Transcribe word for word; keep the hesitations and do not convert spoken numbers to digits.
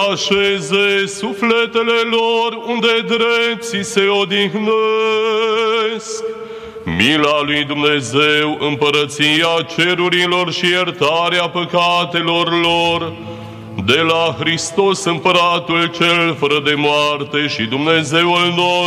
așeze sufletele lor unde drepții se odihnesc. Mila lui Dumnezeu, împărăția cerurilor și iertarea păcatelor lor, de la Hristos împăratul cel fără de moarte și Dumnezeul nostru,